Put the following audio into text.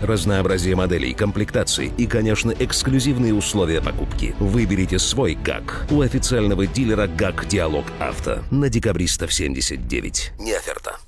разнообразие моделей, комплектаций и, конечно, эксклюзивные условия покупки. Выберите свой ГАК у официального дилера ГАК Диалог Авто на Декабристов 79. Не оферта.